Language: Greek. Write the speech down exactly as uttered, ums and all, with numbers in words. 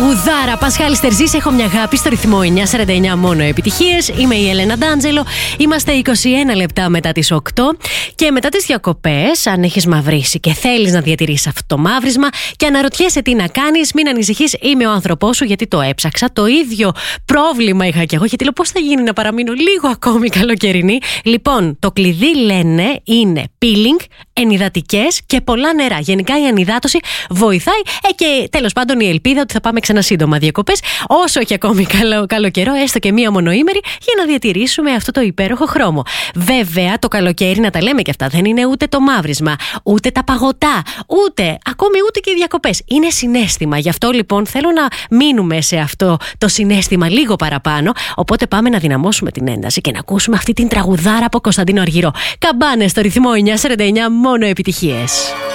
Τραγουδάρα, Πασχάλης Τερζής, έχω μια αγάπη στο ρυθμό εννιά σαράντα εννιά, μόνο επιτυχίες. Είμαι η Έλενα Ντάντζελο. Είμαστε είκοσι ένα λεπτά μετά τις οκτώ. Και μετά τις διακοπές, αν έχεις μαυρίσει και θέλεις να διατηρήσεις αυτό το μαύρισμα και αναρωτιέσαι τι να κάνεις, μην ανησυχείς, είμαι ο άνθρωπός σου, γιατί το έψαξα. Το ίδιο πρόβλημα είχα και εγώ, γιατί λέω πώς θα γίνει να παραμείνω λίγο ακόμη καλοκαιρινή. Λοιπόν, το κλειδί λένε είναι peeling, ενυδατικές και πολλά νερά. Γενικά η ανυδάτωση βοηθάει ε, και τέλος πάντων η ελπίδα ότι θα πάμε ξανά σύντομα διακοπές, όσο έχει ακόμη καλό, καλό καιρό, έστω και μία μονοήμερη, για να διατηρήσουμε αυτό το υπέροχο χρώμο. Βέβαια, το καλοκαίρι, να τα λέμε και αυτά, δεν είναι ούτε το μαύρισμα, ούτε τα παγωτά, ούτε ακόμη ούτε και οι διακοπές. Είναι συναίσθημα. Γι' αυτό λοιπόν θέλω να μείνουμε σε αυτό το συναίσθημα λίγο παραπάνω. Οπότε πάμε να δυναμώσουμε την ένταση και να ακούσουμε αυτή την τραγουδάρα από Κωνσταντίνο Αργυρό. Καμπάνες στο ρυθμό εννιά σαράντα εννιά, μόνο επιτυχίες.